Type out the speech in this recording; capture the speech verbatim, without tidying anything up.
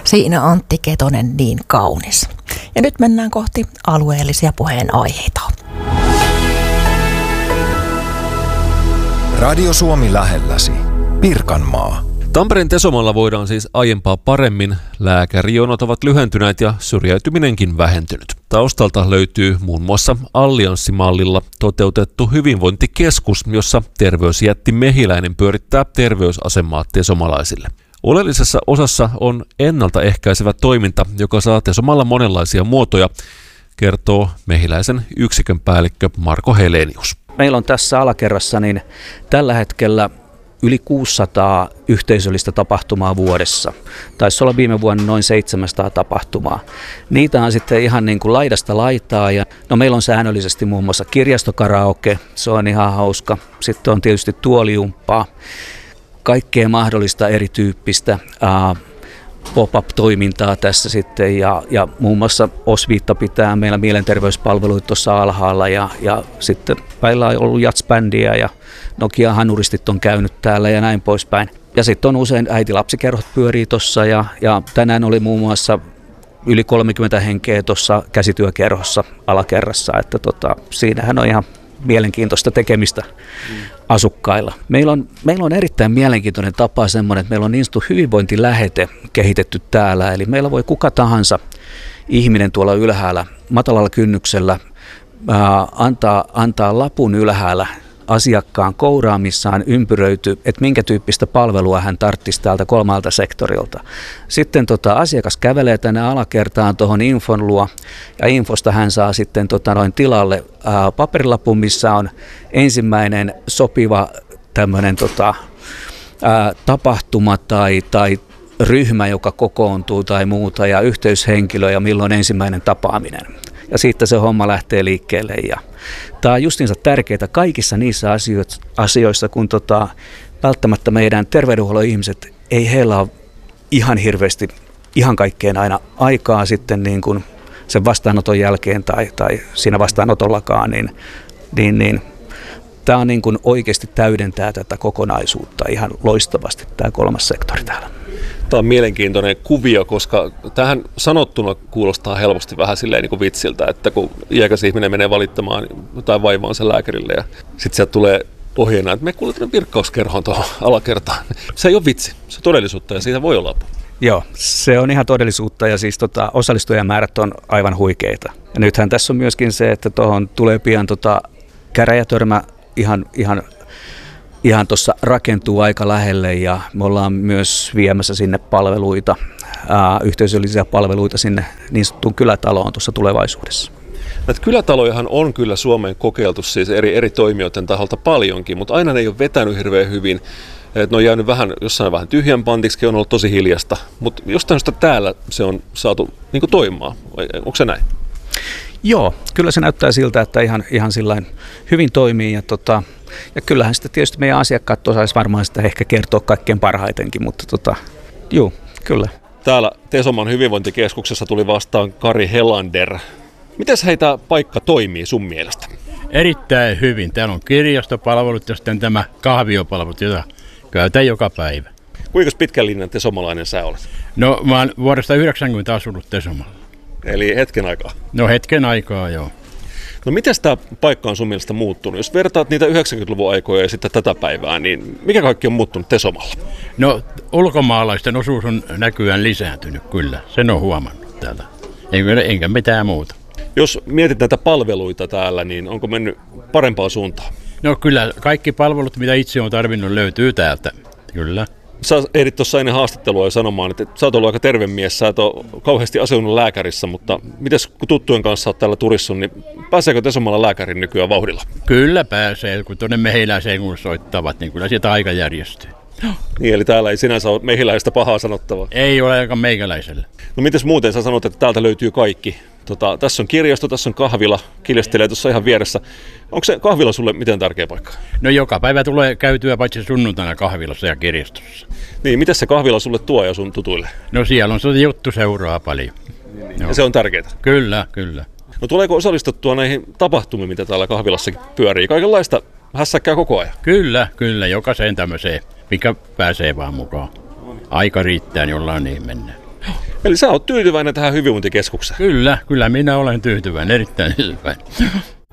Siinä Antti Ketonen niin kaunis. Ja nyt mennään kohti alueellisia puheenaiheita. Radio Suomi lähelläsi. Pirkanmaa. Tampereen Tesomalla voidaan siis aiempaa paremmin. Lääkärijonot ovat lyhentyneet ja syrjäytyminenkin vähentynyt. Taustalta löytyy muun muassa allianssimallilla toteutettu hyvinvointikeskus, jossa terveysjätti Mehiläinen pyörittää terveysasemaa tesomalaisille. Oleellisessa osassa on ennaltaehkäisevä toiminta, joka saa Tesomalla monenlaisia muotoja, kertoo Mehiläisen yksikön päällikkö Marko Helenius. Meillä on tässä alakerrassa niin tällä hetkellä yli kuusisataa yhteisöllistä tapahtumaa vuodessa. Taisi olla viime vuonna noin seitsemänsataa tapahtumaa. Niitä on sitten ihan niin kuin laidasta laitaa. Ja no meillä on säännöllisesti muun muassa kirjastokaraoke, se on ihan hauska. Sitten on tietysti tuolijumppaa, kaikkea mahdollista erityyppistä uh, pop-up-toimintaa tässä sitten. Ja, ja muun muassa Osviitta pitää meillä mielenterveyspalveluita tuossa alhaalla. Ja, ja sitten meillä on ollut jatsbändiä ja Nokia-hanuristit on käynyt täällä ja näin poispäin. Ja sitten on usein äiti-lapsikerhot pyörii tuossa ja, ja tänään oli muun muassa yli kolmekymmentä henkeä tuossa käsityökerhossa alakerrassa, että tota, siinähän on ihan mielenkiintoista tekemistä mm. asukkailla. Meillä on, meillä on erittäin mielenkiintoinen tapa semmoinen, että meillä on niin sanottu hyvinvointilähete kehitetty täällä, eli meillä voi kuka tahansa ihminen tuolla ylhäällä matalalla kynnyksellä ää, antaa, antaa lapun ylhäällä asiakkaan kouraan, missä on ympyröity, että minkä tyyppistä palvelua hän tarvitsisi täältä kolmalta sektorilta. Sitten tota, asiakas kävelee tänne alakertaan tuohon infon luo, ja infosta hän saa sitten tota, noin tilalle ää, paperilapun, missä on ensimmäinen sopiva tämmöinen tota, ää, tapahtuma tai, tai ryhmä, joka kokoontuu tai muuta, ja yhteyshenkilö ja milloin ensimmäinen tapaaminen. Ja siitä se homma lähtee liikkeelle. Ja tämä on justiinsa tärkeää kaikissa niissä asioissa, kun tota, välttämättä meidän terveydenhuollon ihmiset, ei heillä ole ihan hirveästi, ihan kaikkeen aina aikaa sitten niin kuin sen vastaanoton jälkeen tai, tai siinä vastaanotollakaan, niin, niin, niin tämä on niin kuin oikeasti täydentää tätä kokonaisuutta ihan loistavasti tämä kolmas sektori täällä. Tämä on mielenkiintoinen kuvio, koska tähän sanottuna kuulostaa helposti vähän silleen niin kuin vitsiltä, että kun iäkäs ihminen menee valittamaan jotain vaivaansa lääkärille ja sitten sieltä tulee ohjeena, että me kuulutaan virkkauskerhoon tuohon alakertaan. Se ei ole vitsi, se on todellisuutta ja siitä voi olla apua. Joo, se on ihan todellisuutta ja siis tota, osallistujamäärät on aivan huikeita. Ja nythän tässä on myöskin se, että tuohon tulee pian tota, käräjätörmä ihan, ihan Ihan tuossa rakentuu aika lähelle ja me ollaan myös viemässä sinne palveluita, ää, yhteisöllisiä palveluita sinne niin sanottuun kylätaloon tuossa tulevaisuudessa. Näitä kylätalojahan on kyllä Suomeen kokeiltu siis eri, eri toimijoiden taholta paljonkin, mutta aina ne ei ole vetänyt hirveän hyvin. Et ne on jäänyt vähän, jossain vähän tyhjän pantiksi, on ollut tosi hiljasta, mutta jostain syystä täällä se on saatu niin kuin toimimaan. Onko se näin? Joo, kyllä se näyttää siltä, että ihan, ihan sillain hyvin toimii ja, tota, ja kyllähän sitä tietysti meidän asiakkaat osaisi varmaan sitä ehkä kertoa kaikkein parhaitenkin, mutta tota, juu, kyllä. Täällä Tesoman hyvinvointikeskuksessa tuli vastaan Kari Helander. Miten heitä paikka toimii sun mielestä? Erittäin hyvin. Täällä on kirjastopalvelut ja sitten tämä kahviopalvelut, jota käytän joka päivä. Kuinka pitkän linjan tesomalainen sä olet? No mä oon vuodesta yhdeksänkymmentä asunut Tesomalla. Eli hetken aikaa? No hetken aikaa, joo. No miten tämä paikka on sun mielestä muuttunut? Jos vertaat niitä yhdeksänkymmentäluvun aikoja ja sitten tätä päivää, niin mikä kaikki on muuttunut Tesomalla? No ulkomaalaisten osuus on näkyään lisääntynyt kyllä, sen on huomannut täältä, enkä, enkä mitään muuta. Jos mietit näitä palveluita täällä, niin onko mennyt parempaan suuntaan? No kyllä, kaikki palvelut, mitä itse on tarvinnut, löytyy täältä, kyllä. Sä ehdit tuossa ennen haastattelua jo sanomaan, että sä oot ollut aika terve mies, sä et ole kauheasti asunut lääkärissä, mutta mites kun tuttujen kanssa oot täällä turissun, niin pääseekö Tesomalla lääkärin nykyään vauhdilla? Kyllä pääsee, kun tuonne Mehiläiseen kun soittavat, niin kyllä sieltä aika järjestyy. Niin, eli täällä ei sinänsä ole Mehiläistä pahaa sanottavaa? Ei ole aika meikäläisellä. No mites muuten, sä sanot, että täältä löytyy kaikki. Tota, tässä on kirjasto, tässä on kahvila, kiljastelee tuossa ihan vieressä. Onko se kahvila sulle miten tärkeä paikka? No joka päivä tulee käytyä paitsi sunnuntaina kahvilassa ja kirjastossa. Niin, miten se kahvila sulle tuo ja sun tutuille? No siellä on se juttu seuraa paljon. Niin, ja se on tärkeää? Kyllä, kyllä. No tuleeko osallistuttua näihin tapahtumiin, mitä täällä kahvilassakin pyörii? Kaikenlaista hässäkkää koko ajan? Kyllä, kyllä. Jokaiseen tämmöiseen, mikä pääsee vaan mukaan. Aika riittää, niin ollaan niin mennään. Eli sä oot tyytyväinen tähän hyvinvointikeskukseen? Kyllä, kyllä minä olen tyytyväinen, erittäin tyytyväinen.